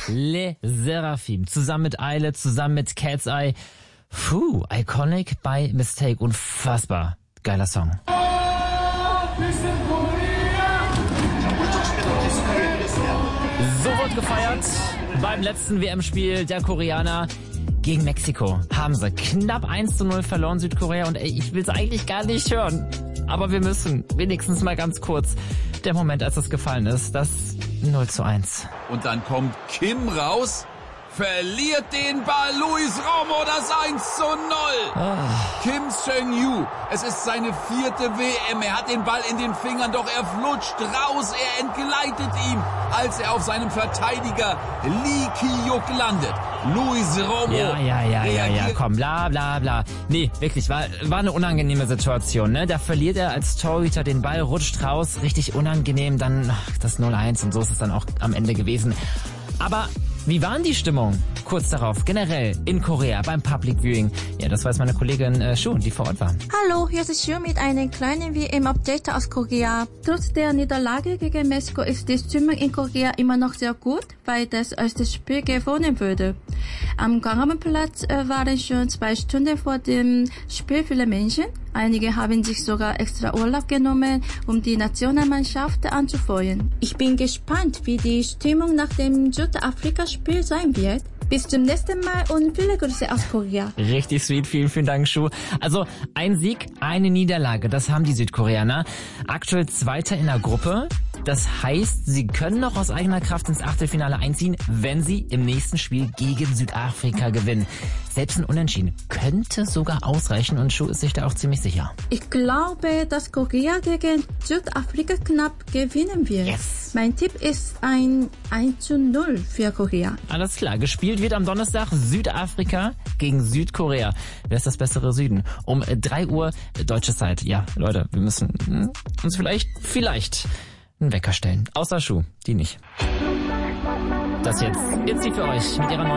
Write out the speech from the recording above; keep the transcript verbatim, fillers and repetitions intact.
Les Seraphim. Zusammen mit Eile, zusammen mit Cat's Eye. Puh, Iconic by Mistake. Unfassbar. Geiler Song. So wird gefeiert beim letzten W M-Spiel der Koreaner gegen Mexiko. Haben sie knapp eins zu null verloren, Südkorea. Und ey, ich will es eigentlich gar nicht hören. Aber wir müssen wenigstens mal ganz kurz. Der Moment, als es gefallen ist, das null zu eins. Und dann kommt Kim raus, verliert den Ball, Luis Romo das eins zu null. Ah. Kim Seung-Yu, es ist seine vierte W M, er hat den Ball in den Fingern, doch er flutscht raus, er entgleitet ihm, als er auf seinem Verteidiger Lee Ki-yuk landet. Luis Romo Ja, ja, ja, ja, ja, reagiert- komm, bla, bla, bla. Nee, wirklich, war, war eine unangenehme Situation, ne? Da verliert er als Torhüter den Ball, rutscht raus, richtig unangenehm, dann ach, das null eins und so ist es dann auch am Ende gewesen. Aber wie war denn die Stimmung kurz darauf, generell in Korea beim Public Viewing? Ja, das weiß meine Kollegin äh, Shu, die vor Ort war. Hallo, hier ist Shu mit einem kleinen W M-Update aus Korea. Trotz der Niederlage gegen Mexiko ist die Stimmung in Korea immer noch sehr gut, weil das erste Spiel gewonnen wurde. Am Gwanghwamun-Platz äh, waren schon zwei Stunden vor dem Spiel viele Menschen. Einige haben sich sogar extra Urlaub genommen, um die Nationalmannschaft anzufeuern. Ich bin gespannt, wie die Stimmung nach dem Südafrika-Spiel sein wird. Bis zum nächsten Mal und viele Grüße aus Korea. Richtig sweet, vielen, vielen Dank, Shu. Also ein Sieg, eine Niederlage, das haben die Südkoreaner. Aktuell Zweiter in der Gruppe. Das heißt, sie können noch aus eigener Kraft ins Achtelfinale einziehen, wenn sie im nächsten Spiel gegen Südafrika gewinnen. Selbst ein Unentschieden könnte sogar ausreichen und Shu ist sich da auch ziemlich sicher. Ich glaube, dass Korea gegen Südafrika knapp gewinnen wird. Yes. Mein Tipp ist ein eins zu null für Korea. Alles klar, gespielt wird am Donnerstag Südafrika gegen Südkorea. Wer ist das bessere Süden? Um drei Uhr deutsche Zeit. Ja, Leute, wir müssen hm, uns vielleicht, vielleicht einen Wecker stellen. Außer Shu, die nicht. Das jetzt, jetzt sie für euch mit ihrer neuen